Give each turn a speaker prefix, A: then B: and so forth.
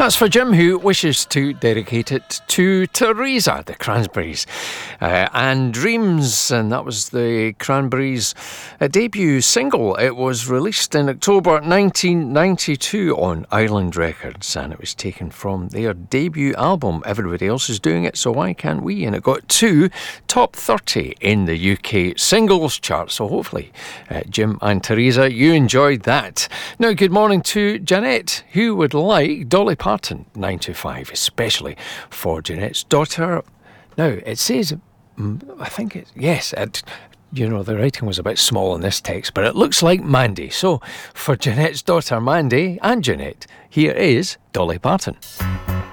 A: That's for Jim, who wishes to dedicate it to Teresa, the Cranberries, and Dreams, and that was the Cranberries' debut single. It was released in October 1992 on Island Records, and it was taken from their debut album. Everybody else is doing it, so why can't we? And it got to top 30 in the UK singles chart, so hopefully, Jim and Teresa, you enjoyed that. Now, good morning to Jeanette, who would like Dolly Parton 9 to 5, especially for Jeanette's daughter. Now, it says, I think it's, yes, the writing was a bit small in this text, but it looks like Mandy. So, for Jeanette's daughter Mandy and Jeanette, here is Dolly Parton.